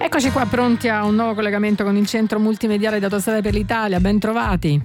Eccoci qua pronti a un nuovo collegamento con il centro multimediale di Autostrade per l'Italia. Ben trovati.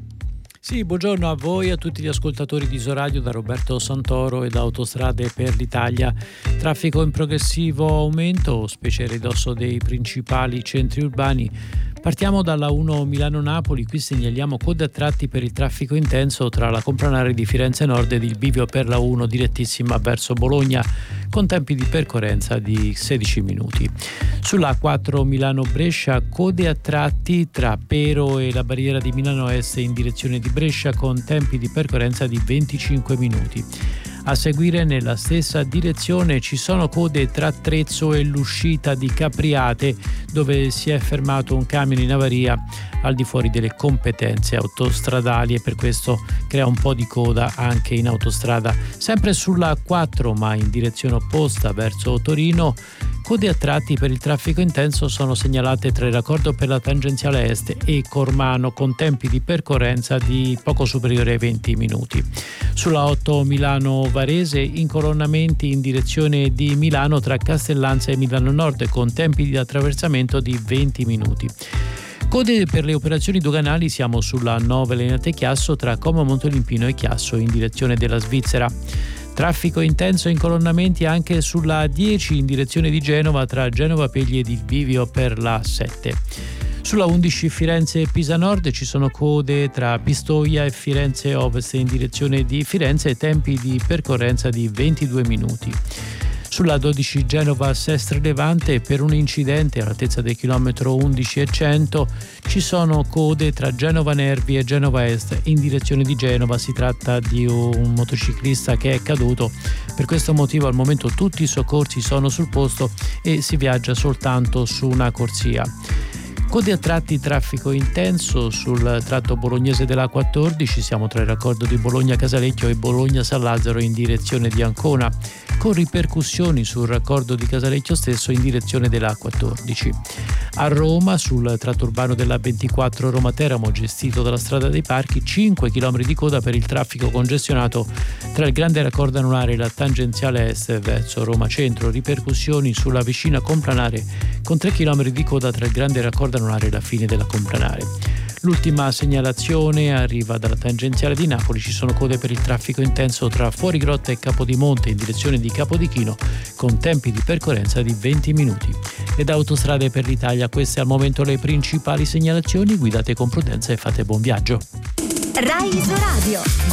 Sì, buongiorno a voi e a tutti gli ascoltatori di Isoradio da Roberto Santoro e da Autostrade per l'Italia. Traffico in progressivo aumento, specie a ridosso dei principali centri urbani. Partiamo dalla 1 Milano-Napoli, qui segnaliamo code a tratti per il traffico intenso tra la Complanare di Firenze Nord ed il bivio per la 1 direttissima verso Bologna, con tempi di percorrenza di 16 minuti. Sulla 4 Milano-Brescia, code a tratti tra Pero e la barriera di Milano Est in direzione di Brescia, con tempi di percorrenza di 25 minuti. A seguire nella stessa direzione ci sono code tra Trezzo e l'uscita di Capriate, dove si è fermato un camion in avaria al di fuori delle competenze autostradali e per questo crea un po' di coda anche in autostrada. Sempre sulla 4 ma in direzione opposta verso Torino, code a tratti per il traffico intenso sono segnalate tra il raccordo per la tangenziale est e Cormano, con tempi di percorrenza di poco superiore ai 20 minuti. Sulla 8 Milano-Varese, incolonnamenti in direzione di Milano tra Castellanza e Milano Nord, con tempi di attraversamento di 20 minuti. Code per le operazioni doganali, siamo sulla 9 Lenate-Chiasso tra Como Montolimpino e Chiasso in direzione della Svizzera. Traffico intenso e incolonnamenti anche sulla 10 in direzione di Genova tra Genova Pegli ed il bivio per la 7. Sulla 11 Firenze e Pisa Nord ci sono code tra Pistoia e Firenze Ovest in direzione di Firenze e tempi di percorrenza di 22 minuti. Sulla 12 Genova Sestri Levante, per un incidente all'altezza del chilometro 11,100 ci sono code tra Genova Nervi e Genova Est in direzione di Genova. Si tratta di un motociclista che è caduto. Per questo motivo al momento tutti i soccorsi sono sul posto e si viaggia soltanto su una corsia. Code a tratti, traffico intenso sul tratto bolognese della 14, siamo tra il raccordo di Bologna-Casalecchio e Bologna-San Lazzaro in direzione di Ancona, con ripercussioni sul raccordo di Casalecchio stesso in direzione della 14. A Roma, sul tratto urbano della 24 Roma-Teramo, gestito dalla Strada dei Parchi, 5 km di coda per il traffico congestionato tra il grande raccordo anulare e la tangenziale est verso Roma Centro, ripercussioni sulla vicina Complanare con 3 km di coda tra il grande raccordo anulare e la fine della Complanare. L'ultima segnalazione arriva dalla tangenziale di Napoli, ci sono code per il traffico intenso tra Fuorigrotta e Capodimonte in direzione di Capodichino con tempi di percorrenza di 20 minuti. E da Autostrade per l'Italia queste al momento le principali segnalazioni, guidate con prudenza e fate buon viaggio. Rai Isoradio.